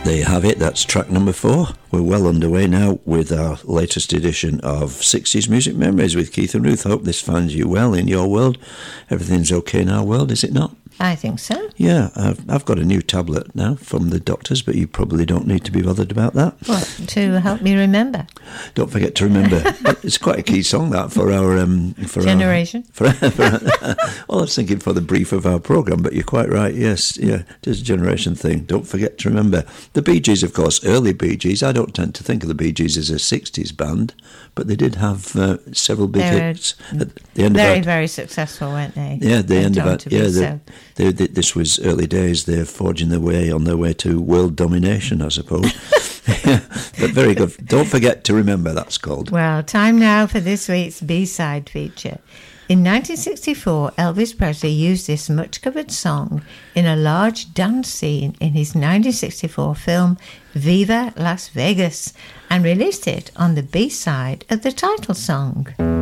There you have it, that's track number 4. We're well underway now with our latest edition of 60s Music Memories with Keith and Ruth. Hope this finds you well in your world. Everything's okay in our world, is it not? I think so. Yeah, I've got a new tablet now from the doctors, but you probably don't need to be bothered about that. What, to help me remember? Don't forget to remember. It's quite a key song, that, for our... generation? Well, I was thinking for the brief of our programme, but you're quite right, yes. Yeah, it is a generation thing. Don't forget to remember. The Bee Gees, of course, early Bee Gees. I don't tend to think of the Bee Gees as a 60s band, but they did have several big hits at the end of that. Very successul, weren't they? Yeah, the end of it. Yeah, this was early days. They're forging their way on their way to world domination, I suppose. But very good. Don't forget to remember, that's called. Well, time now for this week's B-side feature. In 1964, Elvis Presley used this much-covered song in a large dance scene in his 1964 film Viva Las Vegas and released it on the B-side of the title song.